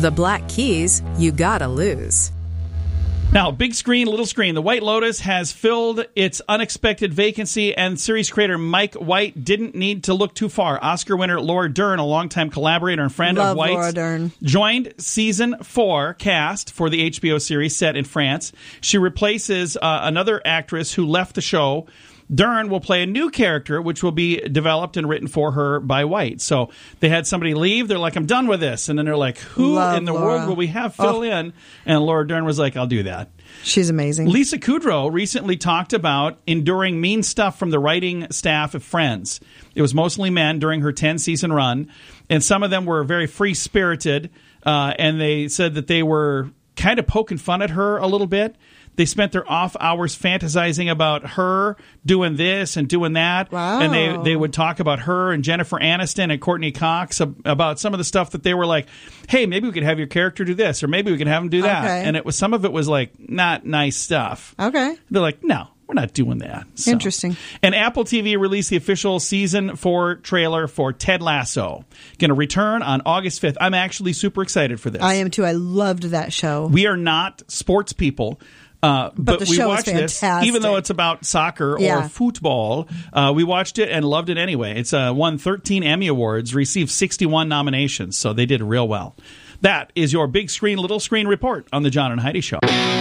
The Black Keys You Gotta Lose. Now, big screen, little screen. The White Lotus has filled its unexpected vacancy, and series creator Mike White didn't need to look too far. Oscar winner Laura Dern, a longtime collaborator and friend of White's, Laura Dern. joined season 4 cast for the HBO series set in France. She replaces another actress who left the show. Dern will play a new character, which will be developed and written for her by White. So they had somebody leave. They're like, I'm done with this. And then they're like, who in the world will we have fill in? And Laura Dern was like, I'll do that. She's amazing. Lisa Kudrow recently talked about enduring mean stuff from the writing staff of Friends. It was mostly men during her 10-season run, and some of them were very free-spirited, and they said that they were kind of poking fun at her a little bit. They spent their off hours fantasizing about her doing this and doing that. Wow. And they would talk about her and Jennifer Aniston and Courtney Cox about some of the stuff that they were like, hey, maybe we could have your character do this, or maybe we could have him do that. Okay. And some of it was like not nice stuff. Okay. They're like, no, we're not doing that. So. Interesting. And Apple TV released the official season 4 trailer for Ted Lasso. Going to return on August 5th. I'm actually super excited for this. I am too. I loved that show. We are not sports people. But the we show is watched this, fantastic. even though it's about soccer or football. We watched it and loved it anyway. It's won 13 Emmy Awards, received 61 nominations, so they did real well. That is your big screen, little screen report on the John and Heidi Show.